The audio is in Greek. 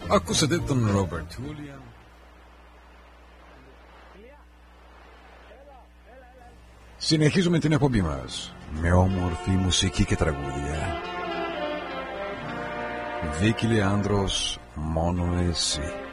Ακούσατε τον Ρόμπερτ Ούλιαν. Συνεχίζουμε την εκπομπή μας με όμορφη μουσική και τραγούδια. Βίκυ Λεάνδρος, μόνο εσύ.